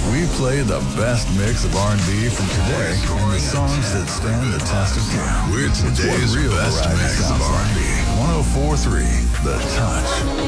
We play the best mix of R&B from today and the songs that stand the test of time. We're today's real best mix of R&B. 104.3 The Touch.